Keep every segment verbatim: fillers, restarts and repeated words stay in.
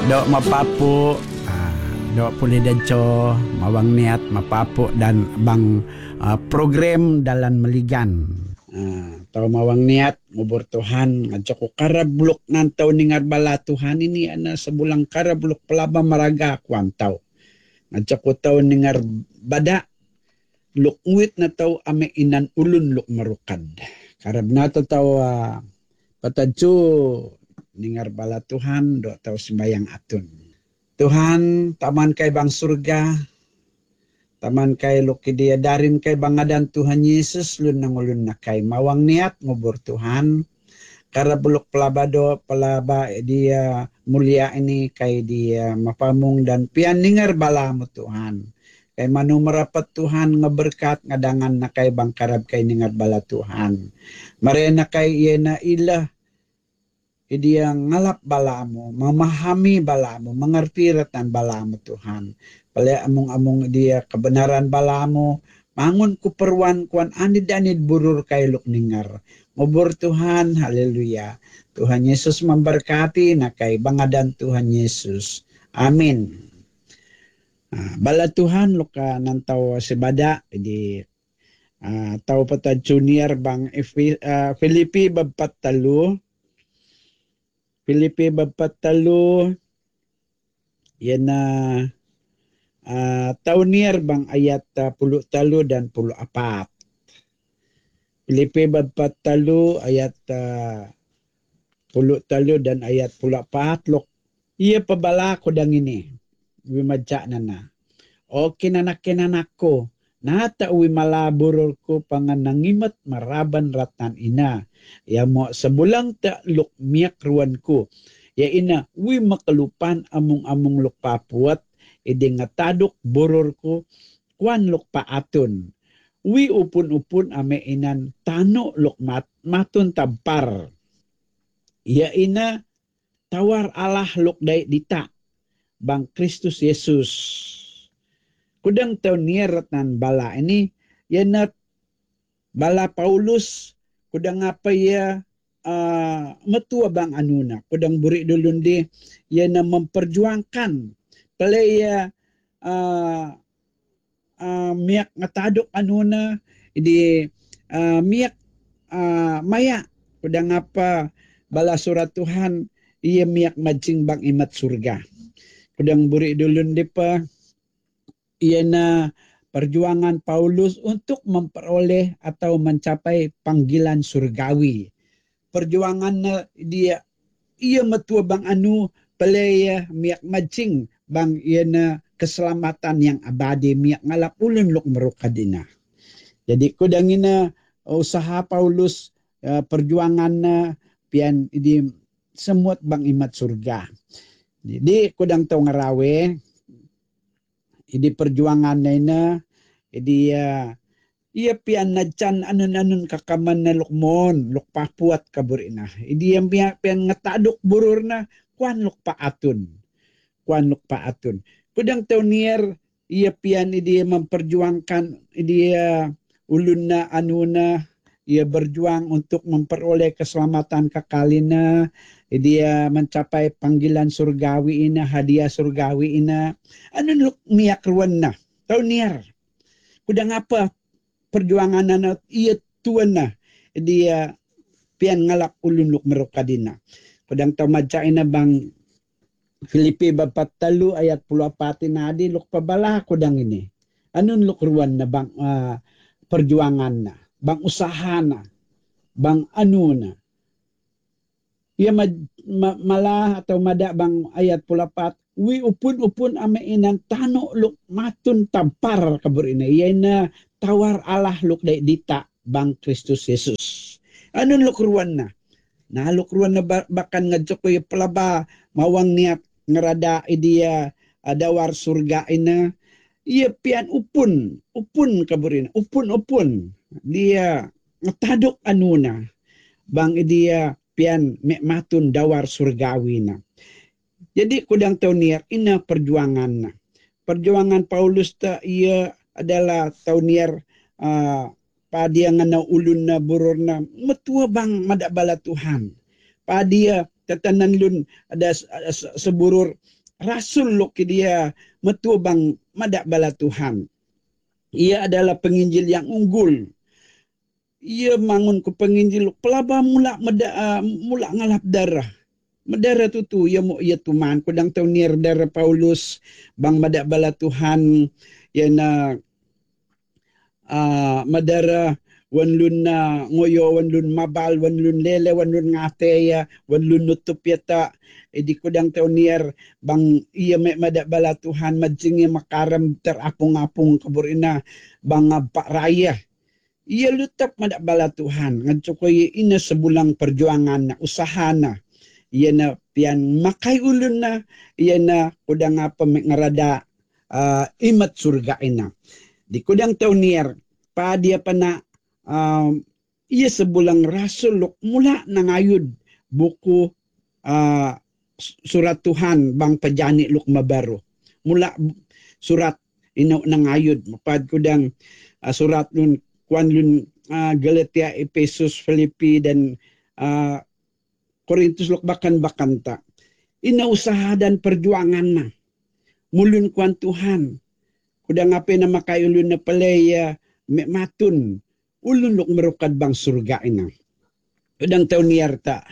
Dok mapapu, ah, dok puli denco, mawang niat mapapu dan bang ah, program dalan meligan. Ah, tau mawang niat ngubur Tuhan ngajak ko karablok nantaw ningar bala Tuhan ini ana sebulang karablok pelaba maraga kuan tau. Ngajak ko tau ningar bada luk nguit na tau ame inan ulun luk marukad. Karab na to tau uh, patadyo ningar bala Tuhan do tau sembayang atun. Tuhan taman kay bang surga, taman kay luki dia darin kay bangadan Tuhan Yesus lun nang ulun na kay mawang niat ngubur Tuhan. Karabulok pelabado pelaba dia mulia ini kay dia mapamung dan pian ningar bala mo Tuhan. Kay manu merapat Tuhan ngeberkat ngadangan na kay bang karab kay ningar bala Tuhan. Marena kay iya na ilah dia ngalap balamu, memahami balamu, mengerti retan balamu Tuhan. Pala amung-amung dia kebenaran balamu, mangun ku perwan kuan anid anid burur kay luk ningar. Ngubur Tuhan, haleluya. Tuhan Yesus memberkati na kay bangadan Tuhan Yesus. Amin. Ah, bala Tuhan luka nantaw sebada di uh, tau pata junior bang uh, Filipi babat talu. Filipi babat talu yan na uh, taunir bang ayat uh, puluh talu dan puluh apat. Filipi babat talu ayat uh, puluh talu dan ayat puluh apat lok. Iya pabala ko dang ini. Wimadja na na. O kinanak-kinanak ko. Nata uwi malaburol ko pangan nangimat maraban ratan ina. Ya mo sebulang ta luk miyak ruan ko. Ya ina uwi makalupan among-among luk papuat. Ide ngatadok boror ko. Kwan luk paatun. Uwi upun-upun ame inan tano luk mat, matun tampar. Ya ina tawar Allah luk day dita. Bang Kristus Yesus. Kudang tau nieratan bala ini yana bala Paulus kudang apa ya uh, metua bang anuna kudang buri dulun di yana memperjuangkan pala ya uh, uh, miyak ngatadok anuna di uh, miyak uh, maya kudang apa bala surat Tuhan iya miyak majing bang imat surga kudang buri dulun di pa ia na perjuangan Paulus untuk memperoleh atau mencapai panggilan surgawi. Perjuangan na dia ia metua bang anu pelaya miyak macing bang ia na keselamatan yang abadi miyak ngalap ulun luk merukadina. Jadi kudangina usaha Paulus uh, perjuangan na pian di semut bang imat surga. Jadi kudang tau ngarawe idi perjuangan na ina, idi uh, iya pian na chan anun-anun kakaman na lukmon, lukpapuat kabur ina. Idi yang pian, pian ngetaduk burur na, kuan lukpaatun. Kuan lukpaatun. Kudang taunier, iya pian idi memperjuangkan, idi uh, ulun na anuna, ia berjuang untuk memperoleh keselamatan kekalina, dia mencapai panggilan surgawi ina, hadiah surgawi ina. Ano luk miyak ruan na? Tau niar. Kudang apa perjuangan na iya tuan na. Dia pian ngalak ulun luk merukadina. Kudang tau majain na bang Filipi bapat talu ayat puluh apat na di luk pabala kudang ini. Ano luk ruan na bang uh, perjuangan na? Bang usaha na? Bang anu na? Ia ma, ma, malah atau mada bang ayat pulapat wi upun-upun ame inan tano luk matun tampar kabur ina ia ina tawar Allah luk day dita bang Kristus Yesus anun luk ruan na na luk ruan na bakan ngajok ko yung pelaba mawang niat ngerada idia adawar surga ina ia pian upun upun kabur ina upun-upun dia ngetadok anuna bang idia pian mekmatun dawar surgawi na. Jadi kudang taunier ina perjuangan na. Perjuangan Paulus ta ia adalah taunier uh, padia ngana ulun na burur na metua bang madabala Tuhan. Padia tatanan lun ada seburur rasul luk dia metu bang madak bala Tuhan. Ia adalah penginjil yang unggul. Ia mangun ke penginjil pelaba mula meda, uh, mula ngalap darah. Medara tu tu ia mu ia tuman kudang tau nir darah Paulus bang madak bala Tuhan yana uh, madara wan lun na ngoyo wan lun mabal wan lun lele wan lun ngate ya wan lun nutup yata edi kudang tau nir bang ia me madak bala Tuhan majingi makaram terapung-apung kaburina bang pak raya. Ia lutap madak bala Tuhan ngacukoy ina sebulang perjuangan na usaha na ia na pian makai ulun na ia na kudang apa ngarada uh, imat surga ina di kudang tau nier pa dia pana uh, ia sebulang rasul luk mula nangayud buku uh, surat Tuhan bang pajani luk mabaru mula surat ina nangayud mapad kudang uh, surat nun kuan lun uh, Galatia, Efesus, Filipi dan uh, Korintus luk bakan-bakan ta. Ina usaha dan perjuangan na. Mulun kuan Tuhan. Kuda ngapain na makai ulun na palaya me matun. Ulun luk merukad bang surga ina. Udang tau niar ta.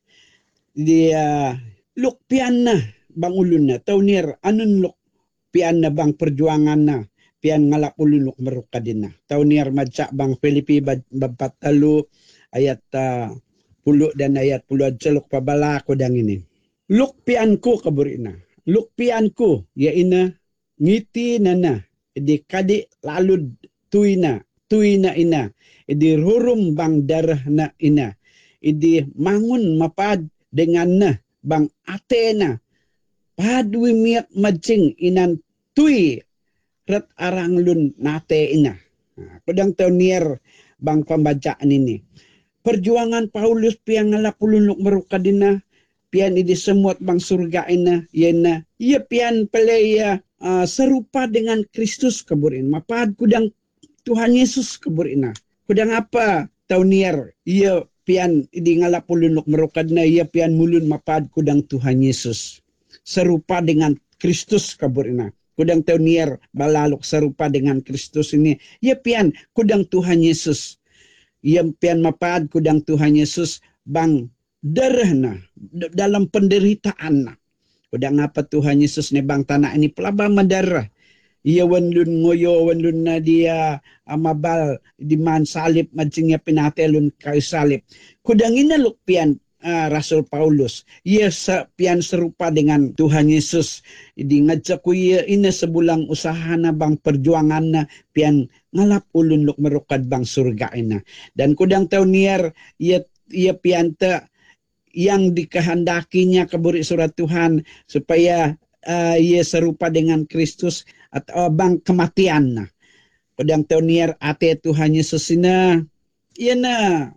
Dia luk pian na bang ulun na. Tau niar anun luk pian na bang perjuangan na. Pian ngalap ulun luk merukad ina. Tau niar macak bang Filipi babat talu ayat uh, puluh dan ayat puluh celuk pabala ko dang ini. Luk pianku kaburina. Luk pianku ya ina ngiti nana. Idi kadi lalud tuina. Tuina ina. Idi rurum bang darah na ina. Idi mangun mapad dengan na bang ate na. Padwi miak majing inan tui rat arang lun nate ina. Kodang tau nier bang pembacaan ini. Perjuangan Paulus piang ngalap ulun luk merukadina pian idi semut bang surga ina yena ia pian pelaya uh, serupa dengan Kristus keburin mapad kudang Tuhan Yesus keburina kudang apa taunier ia pian idi ngalap ulun luk merukadina ia pian mulun mapad kudang Tuhan Yesus serupa dengan Kristus keburina kudang taunier balaluk serupa dengan Kristus ini ia pian kudang Tuhan Yesus ia pian mapad kudang Tuhan Yesus bang darah na dalam penderitaan na. Kudang apa Tuhan Yesus ni bang tanah ini pelaba mendarah. Ia wanlun ngoyo wanlun na dia amabal di man salib mancingnya pinatelun kayu salib. Kudang ina luk pian uh, Rasul Paulus. Ia sa, pian serupa dengan Tuhan Yesus. Di ngajak ku ia ina sebulang usaha na bang perjuangan na pian ngalap ulun luk merukad bang surga ina. Dan kudang tau niar ia ia pianta yang dikehendakinya keburi surat Tuhan supaya uh, ia serupa dengan Kristus atau bang kematian na. Kudang tau niar ate Tuhan Yesus ina ia na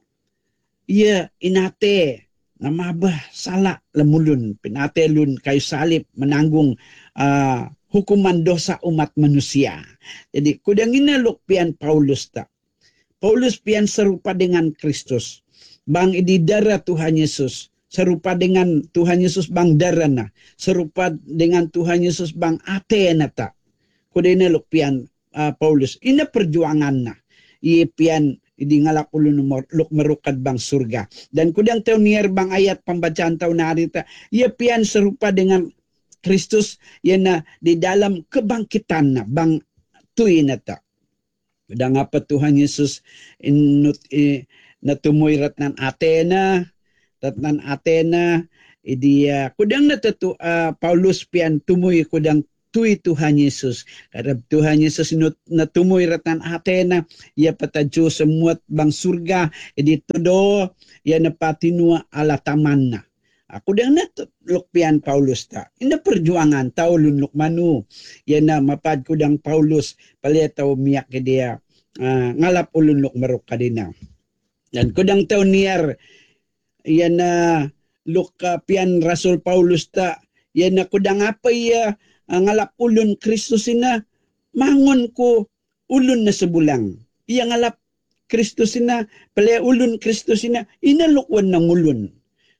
ia inate namabah salah lemulun pinate lun kayu salib menanggung uh, hukuman dosa umat manusia. Jadi kudang ina luk pian Paulus tak. Paulus pian serupa dengan Kristus. Bang idi darah Tuhan Yesus. Serupa dengan Tuhan Yesus bang darah na. Serupa dengan Tuhan Yesus bang ate na tak. Kudang ina luk pian uh, Paulus. Ina perjuangan na. Ia pian idi ngalap ulun luk merukad bang surga. Dan kudang tau niar bang ayat pembacaan tahun hari ta. Ia pian serupa dengan Kristus yana di dalam kebangkitan na bang tui na ta. Kudang apa Tuhan Yesus inut i, natumuy ratnan Atena, ratnan Atena, idi uh, kudang na tatu uh, Paulus pian tumuy kudang tui Tuhan Yesus. Karena Tuhan Yesus inut natumuy ratnan Atena, ia pataju semuat bang surga, idi todo ia napatinua ala taman na. Aku dah nak luk pian Paulus tak. Ina perjuangan tau lun luk manu. Ia na mapad kudang Paulus palia tau miak ke dia uh, ngalap ulun luk merukadina. Dan kudang tau niar ia na luk uh, pian Rasul Paulus tak. Ia na kudang apa ia uh, ngalap ulun Kristus ina mangun ku ulun na sebulang. Ia ngalap Kristus ina palia ulun Kristus ina ina luk wan nang ulun.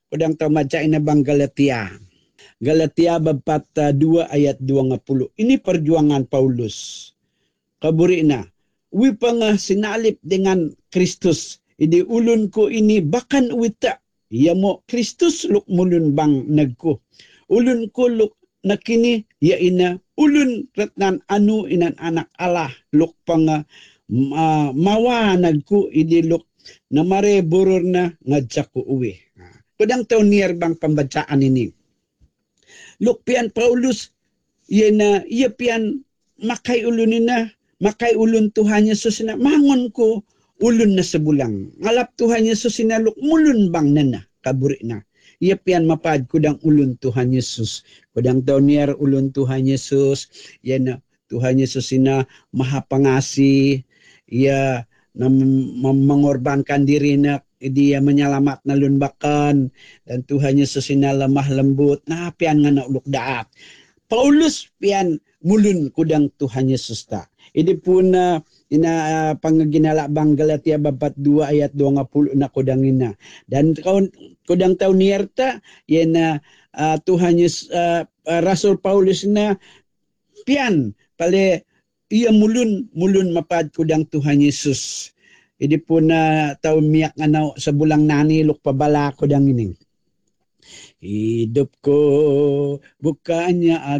Kudang tahu maca ina bang Galatia. Galatia bapat uh, dua ayat dua puluh. Ini perjuangan Paulus. Kaburi na. Wi pa nga sinalip dengan Kristus. Idi ulun ko ini bakan wita. Ya mo Kristus luk mulun bang nagko. Ulun ko luk nakini ya ina ulun ratnan anu inan anak Allah luk pang uh, mawa nagko idi luk namare burur na ngadyak ko uwi. Kudang taon niyer bang pembacaan ini. Luk pian Paulus yan na iya pian makay ulun na makay ulun Tuhan Yesus na mangon ko ulun na sebulang. Ngalap Tuhan Yesus na luk mulun bang nana kaburi na. Iya pian mapad kudang ulun Tuhan Yesus. Kudang taon niyer ulun Tuhan Yesus yan na Tuhan Yesus na maha pengasih. Ia na mengorbankan diri na dia menyelamat na lunbakan dan Tuhan Yesus ina lemah lembut nah pian ngana uluk daat. Paulus pian mulun kudang Tuhan Yesus ta. Ini pun uh, ina uh, pangaginala bang Galatia babat dua ayat dua puluh na kudang ina. Dan kaun kudang tahu nier ta yana uh, Tuhan Yesus uh, uh, Rasul Paulus na pian pale ia mulun mulun mapad kudang Tuhan Yesus. Idi pun na uh, tahu miyak nga sebulang nani luk pabala kudang ini. Hidup ko bukannya